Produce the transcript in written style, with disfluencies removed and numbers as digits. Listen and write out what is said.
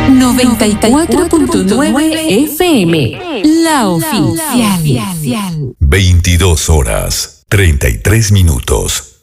94.9 FM, la oficial. 22 horas, 33 minutos.